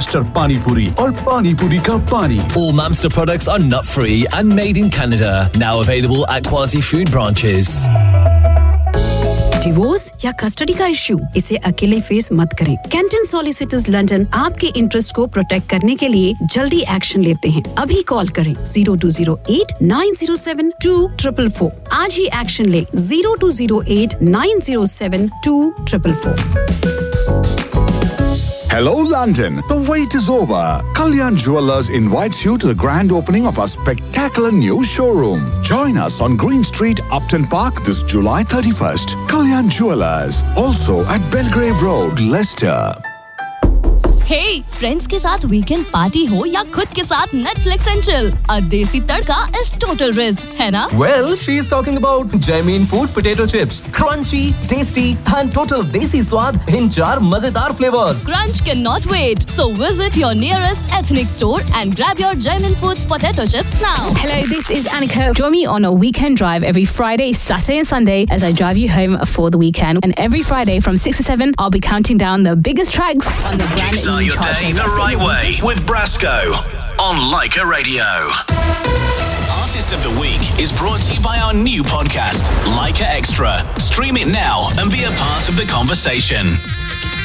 Mamster Pani Puri और Pani Puri का पानी. All Mamster products are nut-free and made in Canada. Now available at quality food branches. Divorce या custody का issue, इसे अकेले face मत करें. कैंटन सॉलिसिटर्स लंदन आपके इंटरेस्ट को प्रोटेक्ट करने के लिए जल्दी एक्शन लेते हैं. अभी कॉल करें 0208 907 2444. आज ही एक्शन ले 0208 907 2444. Hello London, the wait is over. Kalyan Jewellers invites you to the grand opening of our spectacular new showroom. Join us on Green Street, Upton Park this July 31st. Kalyan Jewellers, also at Belgrave Road, Leicester. Hey, friends के साथ weekend party हो या खुद के साथ Netflix and chill, a देसी तड़का is total risk, है ना? Well, she's talking about Jamin Food Potato Chips, crunchy, tasty, and total desi स्वाद in 4 मजेदार flavors. Crunch cannot wait, so visit your nearest ethnic store and grab your Jamin Foods Potato Chips now. Hello, this is Annika. Join me on a weekend drive every Friday, Saturday, and Sunday as I drive you home for the weekend. And every Friday from 6 to 7, I'll be counting down the biggest tracks on the brand new Start your day the right way with Brasco on Leica Radio. Artist of the Week is brought to you by our new podcast, Leica Extra. Stream it now and be a part of the conversation.